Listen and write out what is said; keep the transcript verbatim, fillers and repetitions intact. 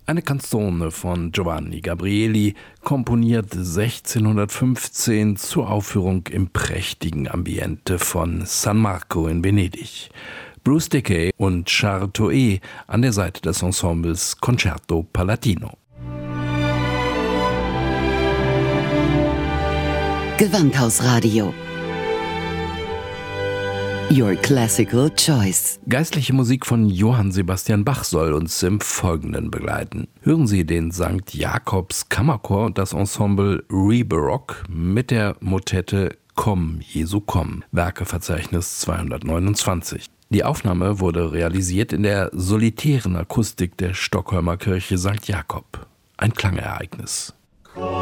Eine Canzone von Giovanni Gabrieli, komponiert sechzehnhundertfünfzehn zur Aufführung im prächtigen Ambiente von San Marco in Venedig. Bruce Dickey und Charles Toet an der Seite des Ensembles Concerto Palatino. Gewandhausradio. Your Classical Choice. Geistliche Musik von Johann Sebastian Bach soll uns im Folgenden begleiten. Hören Sie den Sankt Jakobs Kammerchor und das Ensemble Re-Baroque mit der Motette Komm, Jesu komm, Werkeverzeichnis zweihundertneunundzwanzig. Die Aufnahme wurde realisiert in der solitären Akustik der Stockholmer Kirche Sankt Jakob. Ein Klangereignis.